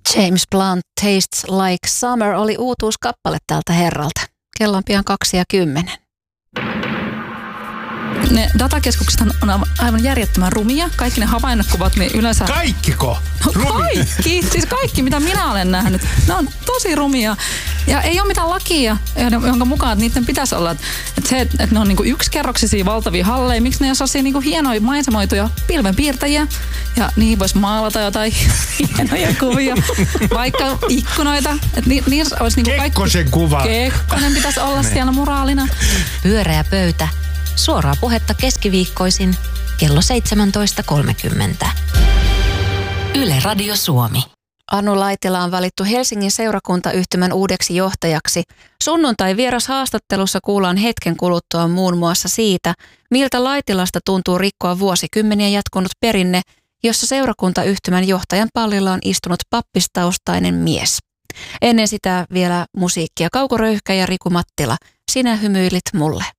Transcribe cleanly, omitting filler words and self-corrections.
James Blunt, Tastes Like Summer oli uutuuskappale tältä herralta. Kello on pian 2:10. Ne datakeskuksethan on aivan järjettömän rumia. Kaikki ne havainnekuvat, niin yleensä... Kaikkiko? No kaikki! Siis kaikki, mitä minä olen nähnyt. Ne on tosi rumia. Ja ei ole mitään lakia, jonka mukaan että niiden pitäisi olla. Että ne on niinku yksikerroksisia valtavia halleja. Miksi ne ei ole niinku hienoja maisemoituja pilvenpiirtäjiä? Ja niihin voisi maalata jotain hienoja kuvia. Vaikka ikkunoita. Että niissä olisi niinku kaikki... Kekkosen kuva. Kekkonen pitäisi olla siellä muraalina. Pyöreä pöytä. Suoraa puhetta keskiviikkoisin kello 17.30. Yle Radio Suomi. Anu Laitila on valittu Helsingin seurakuntayhtymän uudeksi johtajaksi. Sunnuntai vieras haastattelussa kuullaan hetken kuluttua muun muassa siitä, miltä Laitilasta tuntuu rikkoa vuosikymmeniä jatkunut perinne, jossa seurakuntayhtymän johtajan pallilla on istunut pappistaustainen mies. Ennen sitä vielä musiikkia. Kauko Röyhkä ja Riku Mattila, sinä hymyilit mulle.